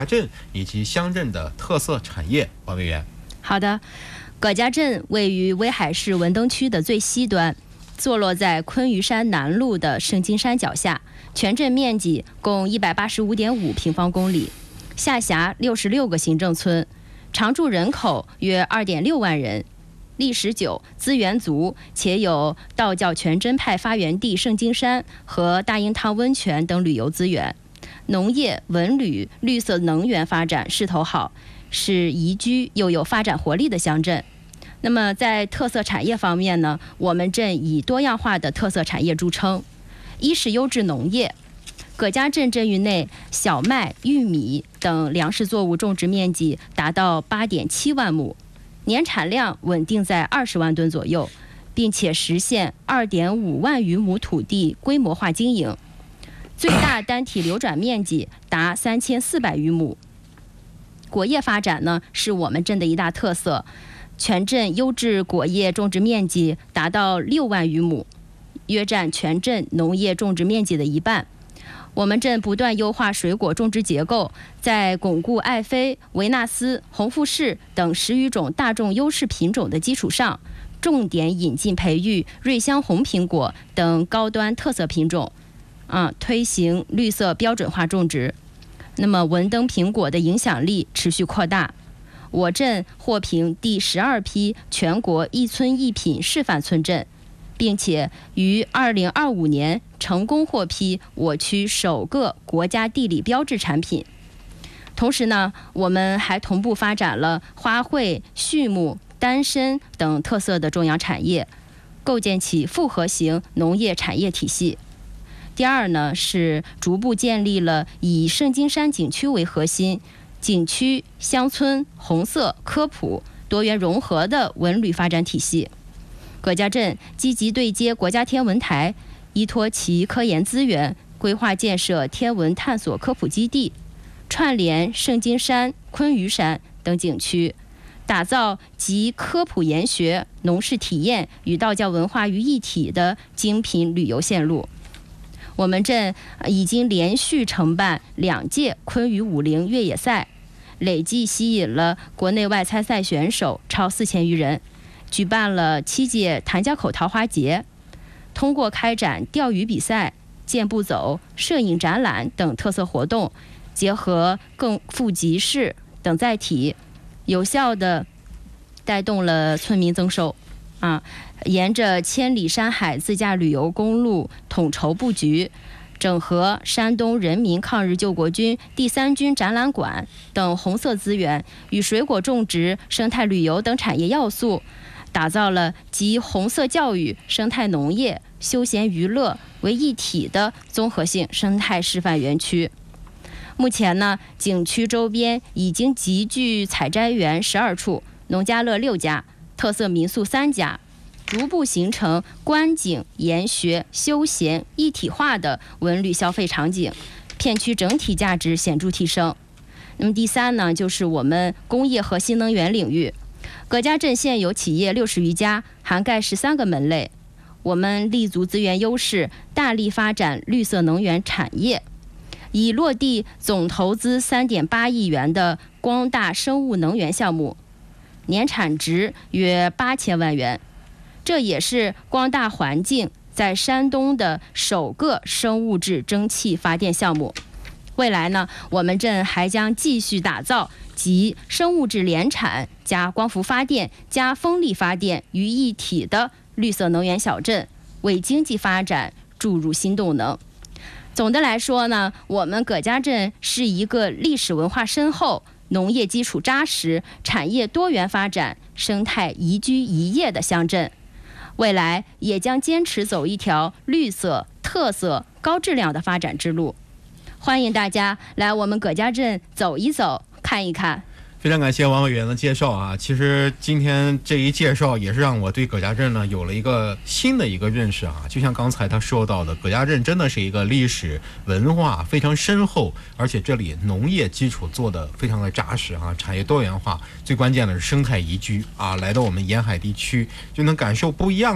镇以及乡镇的特色产业。王委员， 好的，葛家镇位于威海市文登区的最西端，坐落在昆嵛山南麓的圣金山脚下，全镇面积共185.5平方公里，下辖66个行政村，常住人口约2.6万人。历史久，资源足，且有道教全真派发源地圣金山和大英汤温泉等旅游资源。农业、文旅、绿色能源发展势头好，是宜居又有发展活力的乡镇。那么在特色产业方面呢，我们镇以多样化的特色产业著称。一是优质农业，葛家镇镇域内小麦、玉米等粮食作物种植面积达到8.7万亩，年产量稳定在20万吨左右，并且实现2.5万余亩土地规模化经营，最大单体流转面积达3400余亩。果业发展呢，是我们镇的一大特色，全镇优质果业种植面积达到6万余亩，约占全镇农业种植面积的一半。我们镇不断优化水果种植结构，在巩固爱妃、维纳斯、红富士等10余种大众优势品种的基础上，重点引进培育瑞香红苹果等高端特色品种，推行绿色标准化种植。那么文登苹果的影响力持续扩大，我镇获评第12批全国一村一品示范村镇，并且于2025年成功获批我区首个国家地理标志产品。同时呢，我们还同步发展了花卉、畜牧、丹参等特色的中养产业，构建起复合型农业产业体系。第二呢，是逐步建立了以圣金山景区为核心，景区、乡村、红色、科普多元融合的文旅发展体系。葛家镇积极对接国家天文台，依托其科研资源，规划建设天文探索科普基地，串联圣金山、昆嵛山等景区，打造集科普研学、农事体验与道教文化于一体的精品旅游线路。我们镇已经连续承办2届昆嵛50越野赛，累计吸引了国内外参赛选手超4000余人，举办了7届谭家口桃花节。通过开展钓鱼比赛、健步走、摄影展览等特色活动，结合更富集市等载体，有效地带动了村民增收。沿着千里山海自驾旅游公路统筹布局，整合山东人民抗日救国军第3军展览馆等红色资源与水果种植、生态旅游等产业要素，打造了集红色教育、生态农业、休闲娱乐为一体的综合性生态示范园区。目前呢，景区周边已经集聚采摘园12处、农家乐6家、特色民宿3家，逐步形成观景、研学、休闲一体化的文旅消费场景，片区整体价值显著提升。那么第三呢，就是我们工业和新能源领域，葛家镇现有企业60余家，涵盖13个门类。我们立足资源优势，大力发展绿色能源产业，已落地总投资3.8亿元的光大生物能源项目，年产值约8000万元。这也是光大环境在山东的首个生物质蒸汽发电项目。未来呢，我们镇还将继续打造集生物质联产加光伏发电加风力发电于一体的绿色能源小镇，为经济发展注入新动能。总的来说呢，我们葛家镇是一个历史文化深厚、农业基础扎实、产业多元发展、生态宜居宜业的乡镇。未来也将坚持走一条绿色、特色、高质量的发展之路。欢迎大家来我们葛家镇走一走、看一看。 非常感谢王委员的介绍啊！其实今天这一介绍也是让我对葛家镇呢有了一个新的一个认识啊。就像刚才他说到的，葛家镇真的是一个历史文化非常深厚，而且这里农业基础做得非常的扎实啊，产业多元化，最关键的是生态宜居啊。来到我们沿海地区，就能感受不一样的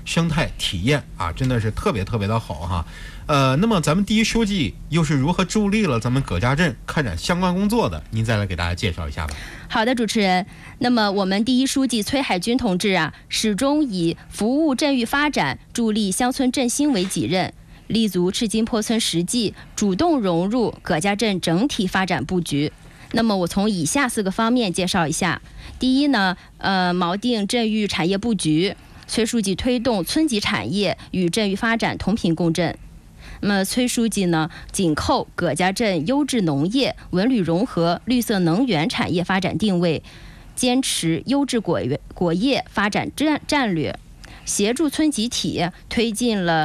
生态体验啊，真的是特别特别的好哈。那么咱们第一书记又是如何助力了咱们葛家镇开展相关工作的？您再来给大家介绍一下吧。 好的，主持人。那么我们第一书记崔海军同志啊，始终以服务镇域发展、助力乡村振兴为己任，立足赤金坡村实际，主动融入葛家镇整体发展布局。那么我从以下4个方面介绍一下。第一呢，锚定镇域产业布局，崔书记推动村级产业与镇域发展同频共振。那么崔书记呢，紧扣葛家镇优质农业、文旅融合、绿色能源产业发展定位，坚持优质果业发展战略，协助村集体推进了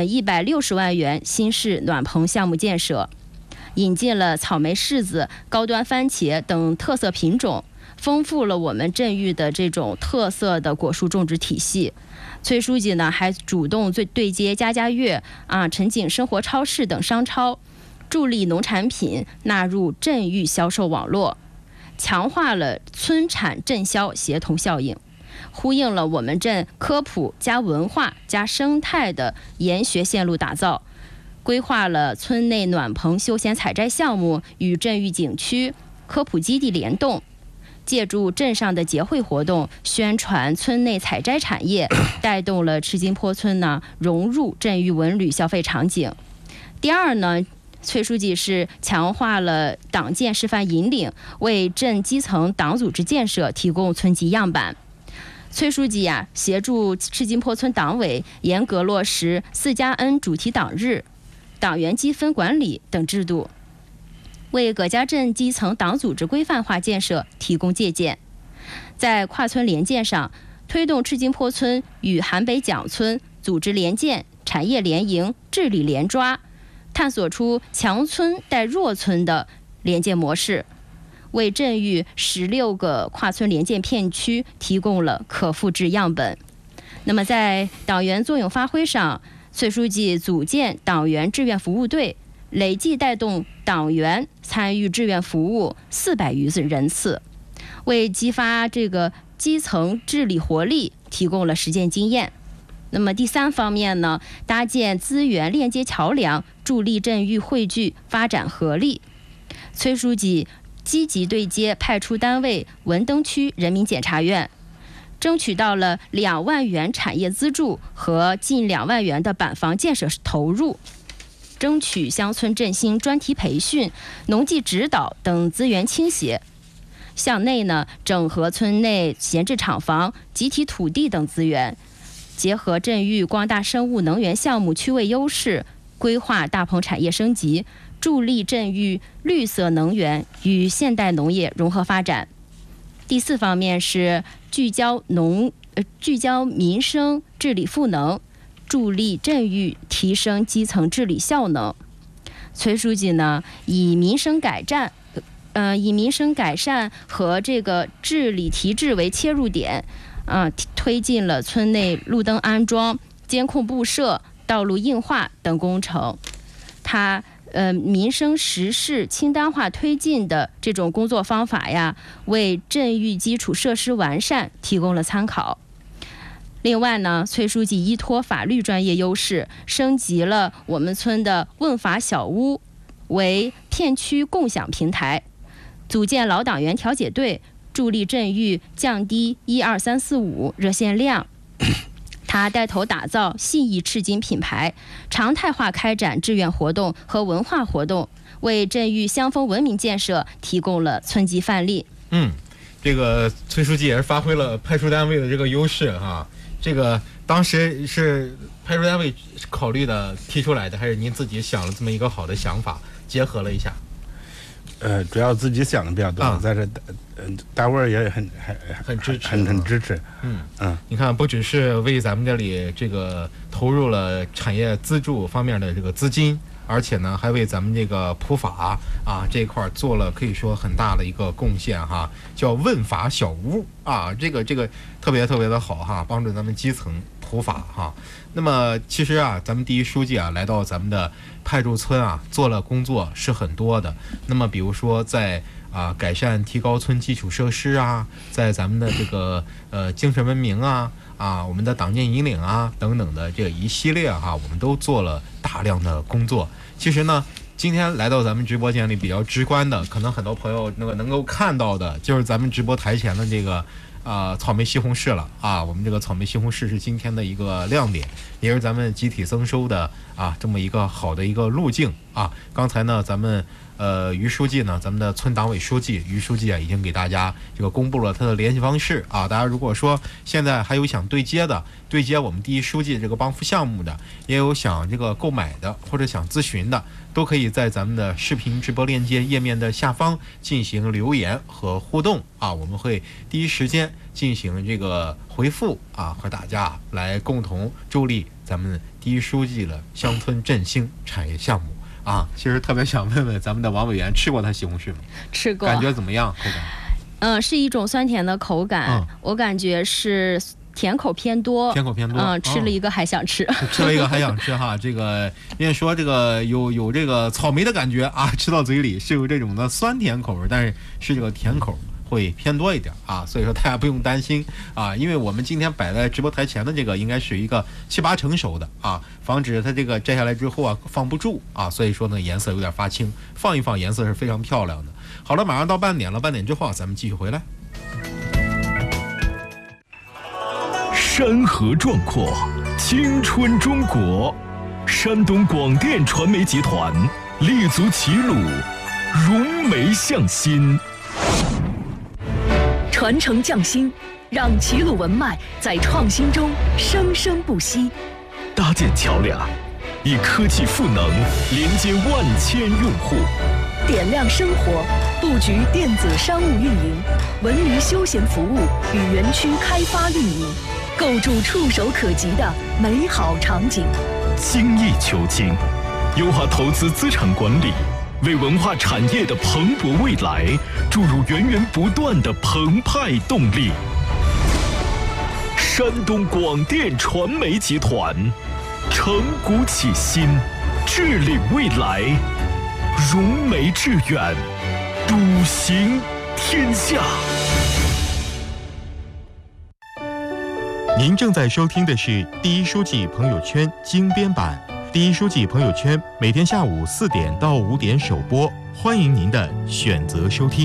160万元新式暖棚项目建设，引进了草莓柿子、高端番茄等特色品种，丰富了我们镇域的这种特色的果树种植体系。崔书记呢，还主动对接家家乐陈景生活超市等商超，助力农产品纳入镇域销售网络，强化了村产镇销协同效应，呼应了我们镇科普加文化加生态的研学线路打造，规划了村内暖棚休闲采摘项目与镇域景区科普基地联动，借助镇上的节会活动宣传村内采摘产业，带动了赤金坡村呢融入镇域文旅消费场景。第二呢，崔书记是强化了党建示范引领，为镇基层党组织建设提供村级样板。崔书记协助赤金坡村党委严格落实4+N 主题党日、党员积分管理等制度，为葛家镇基层党组织规范化建设提供借鉴。在跨村联建上，推动赤金坡村与韩北蒋村组织联建、产业联营、治理联抓，探索出强村带弱村的联建模式，为镇域16个跨村联建片区提供了可复制样本。那么在党员作用发挥上，崔书记组建党员志愿服务队，累计带动党员参与志愿服务400余人次，为激发这个基层治理活力提供了实践经验。那么第3方面呢，搭建资源链接桥梁，助力镇域汇聚发展合力。崔书记积极对接派出单位文登区人民检察院，争取到了2万元产业资助和近2万元的板房建设投入，争取乡村振兴专题培训、农技指导等资源倾斜。向内呢，整合村内闲置厂房、集体土地等资源，结合镇域光大生物能源项目区位优势，规划大棚产业升级，助力镇域绿色能源与现代农业融合发展。第4方面是聚焦民生治理赋能，助力镇域提升基层治理效能。崔书记呢，以民生改善和这个治理提质为切入点，推进了村内路灯安装、监控布设、道路硬化等工程。他民生实事清单化推进的这种工作方法为镇域基础设施完善提供了参考。另外呢，崔书记依托法律专业优势，升级了我们村的问法小屋为片区共享平台，组建老党员调解队，助力镇域降低12345热线量。他带头打造信义赤金品牌，常态化开展志愿活动和文化活动，为镇域乡风文明建设提供了村级范例。 这个崔书记也是发挥了派出单位的这个优势哈。这个当时是派出单位考虑的提出来的，还是您自己想了这么一个好的想法，结合了一下？ 主要自己想的比较多，在这单位也很支持，很支持。 你看，不只是为咱们这里这个投入了产业资助方面的这个资金，而且呢，还为咱们这个普法这一块做了可以说很大的一个贡献哈，叫问法小屋这个特别特别的好哈，帮助咱们基层普法哈。那么其实咱们第一书记来到咱们的派驻村做了工作是很多的。那么比如说在啊，改善提高村基础设施啊，在咱们的这个精神文明啊，我们的党建引领啊等等的这一系列哈，我们都做了大量的工作。其实呢，今天来到咱们直播间里比较直观的，可能很多朋友能够看到的，就是咱们直播台前的这个草莓西红柿了啊。我们这个草莓西红柿是今天的一个亮点，也是咱们集体增收的这么一个好的一个路径啊。刚才呢，咱们于书记呢，咱们的村党委书记于书记已经给大家这个公布了他的联系方式啊。大家如果说现在还有想对接我们第一书记这个帮扶项目的，也有想这个购买的或者想咨询的，都可以在咱们的视频直播链接页面的下方进行留言和互动啊。我们会第一时间进行这个回复和大家来共同助力咱们第一书记的乡村振兴产业项目。其实特别想问问咱们的王委员，吃过它西红柿吗？ 吃过， 感觉怎么样？口感？是一种酸甜的口感，我感觉是甜口偏多。吃了一个还想吃， 吃了一个还想吃哈。这个因为说这个有这个草莓的感觉吃到嘴里是有这种的酸甜口味，但是这个甜口会偏多一点所以说大家不用担心因为我们今天摆在直播台前的这个应该是一个7、8成熟的防止它这个摘下来之后放不住所以说呢颜色有点发青，放一放颜色是非常漂亮的。好了，马上到半点了，半点之后咱们继续回来。 山河壮阔，青春中国，山东广电传媒集团立足齐鲁，融媒向心。 传承匠心，让齐鲁文脉在创新中生生不息。 搭建桥梁，以科技赋能连接万千用户。 点亮生活，布局电子商务运营、文娱休闲服务与园区开发运营，构筑触手可及的美好场景。 精益求精，优化投资资产管理，为文化产业的蓬勃未来注入源源不断的澎湃动力。山东广电传媒集团，承古启新，治理未来，融媒致远，笃行天下。 您正在收听的是第一书记朋友圈精编版。第一书记朋友圈每天下午4点到5点首播，欢迎您的选择收听。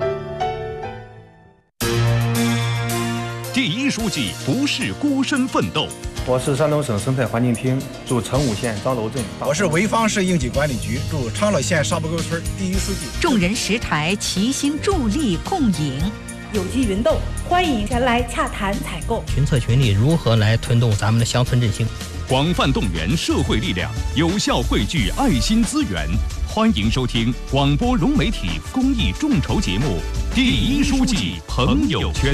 第一书记不是孤身奋斗。 我是山东省生态环境厅驻成武县张楼镇。 我是潍坊市应急管理局驻昌乐县沙坡沟村第一书记。 众人拾柴，齐心助力共赢。 有机云豆，欢迎前来洽谈采购。 群策群力，如何来推动咱们的乡村振兴？ 广泛动员社会力量，有效汇聚爱心资源。欢迎收听广播融媒体公益众筹节目《第一书记朋友圈》。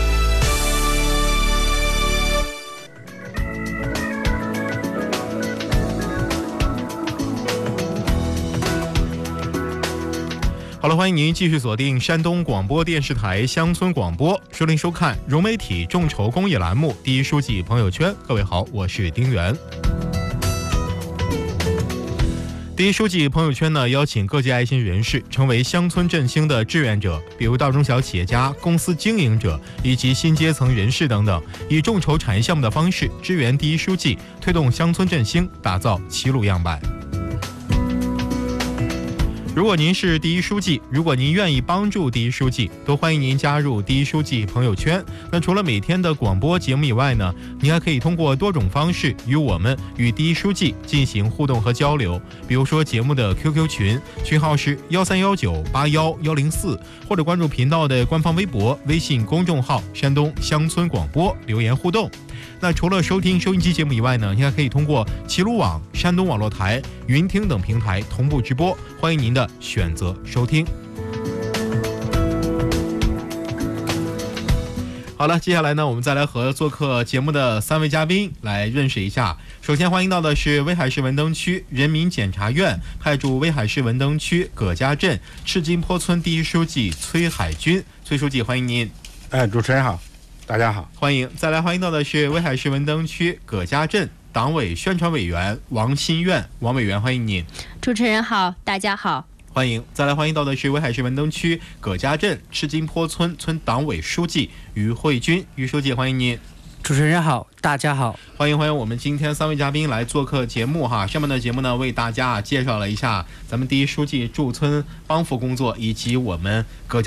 好了，欢迎您继续锁定山东广播电视台乡村广播，收听收看融媒体众筹公益栏目《第一书记朋友圈》。各位好，我是丁元。第一书记朋友圈呢，邀请各界爱心人士成为乡村振兴的志愿者，比如大中小企业家、公司经营者以及新阶层人士等等，以众筹产业项目的方式支援第一书记，推动乡村振兴，打造齐鲁样板。如果您是第一书记，如果您愿意帮助第一书记，都欢迎您加入第一书记朋友圈。那除了每天的广播节目以外呢，您还可以通过多种方式与第一书记进行互动和交流，比如说节目的 QQ 群号是1319811104，或者关注频道的官方微博、微信公众号山东乡村广播留言互动。那除了收听收音机节目以外呢，您还可以通过齐鲁网、山东网络台、云听等平台同步直播，欢迎您的选择收听。好了，接下来呢，我们再来和做客节目的3位嘉宾来认识一下。首先欢迎到的是威海市文登区人民检察院派驻威海市文登区葛家镇赤金坡村第一书记崔海军。崔书记，欢迎您。 主持人好，大家好， 欢迎。再来欢迎到的是威海市文登区葛家镇党委宣传委员王新苑，王委员，欢迎您。 主持人好，大家好。 欢迎。再来欢迎到的是威海市文登区葛家镇赤金坡村村党委书记于慧军，于书记欢迎您。 主持人好，大家好， 欢迎我们今天3位嘉宾来做客节目哈。上面的节目呢，为大家介绍了一下咱们第一书记驻村帮扶工作以及我们葛家